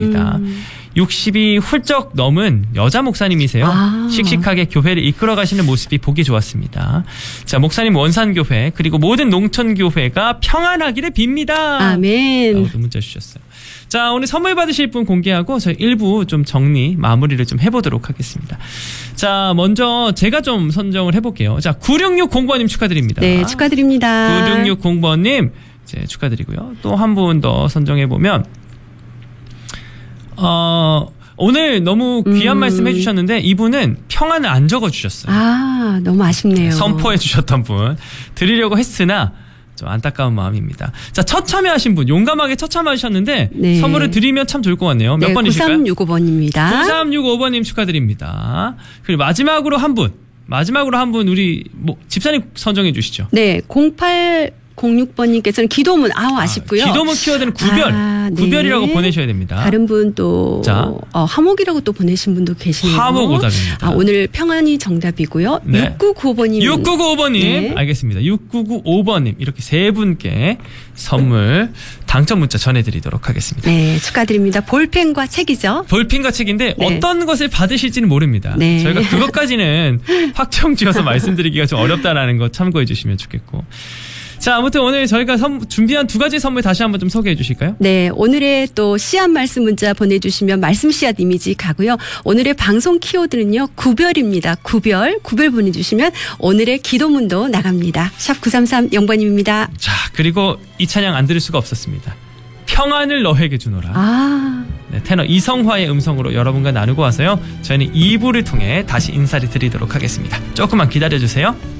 60이 훌쩍 넘은 여자 목사님이세요. 씩씩하게 교회를 이끌어 가시는 모습이 보기 좋았습니다. 자, 목사님 원산교회 그리고 모든 농촌교회가 평안하기를 빕니다. 아멘. 라고도 문자 주셨어요. 자, 오늘 선물 받으실 분 공개하고 저희 1부 좀 정리 마무리를 좀 해보도록 하겠습니다. 자, 먼저 제가 좀 선정을 해볼게요. 자, 9660번님 축하드립니다. 네, 축하드립니다. 9660번님 이제 축하드리고요. 또 한 분 더 선정해보면 오늘 너무 귀한 말씀 해주셨는데 이분은 평안을 안 적어주셨어요. 아, 너무 아쉽네요. 선포해주셨던 분 드리려고 했으나 좀 안타까운 마음입니다. 자, 첫 참여하신 분 용감하게 첫 참여하셨는데 네. 선물을 드리면 참 좋을 것 같네요. 몇 네, 번이실까요? 9365번입니다. 9365번님 축하드립니다. 그리고 마지막으로 한 분 우리 집사님 선정해 주시죠. 네, 0806번님께서는 기도문 아쉽고요. 기도문 키워드는 구별이라고 보내셔야 됩니다. 다른 분 또 화목이라고 또 보내신 분도 계시네요. 화목 오답입니다. 오늘 평안이 정답이고요. 네. 6995번님. 6995번님 네. 알겠습니다. 6995번님 이렇게 세 분께 선물 당첨 문자 전해드리도록 하겠습니다. 네, 축하드립니다. 볼펜과 책이죠. 볼펜과 책인데 네. 어떤 것을 받으실지는 모릅니다. 네. 저희가 그것까지는 확정지어서 말씀드리기가 좀 어렵다라는 거 참고해 주시면 좋겠고. 자, 아무튼 오늘 저희가 준비한 두 가지 선물 다시 한번 좀 소개해 주실까요? 네, 오늘의 또 씨앗 말씀 문자 보내주시면 말씀 씨앗 이미지 가고요. 오늘의 방송 키워드는요, 구별입니다. 구별 보내주시면 오늘의 기도문도 나갑니다. 샵 933 영번님입니다. 자, 그리고 이 찬양 안 들을 수가 없었습니다. 평안을 너에게 주노라. 네, 테너 이성화의 음성으로 여러분과 나누고 와서요. 저희는 2부를 통해 다시 인사를 드리도록 하겠습니다. 조금만 기다려주세요.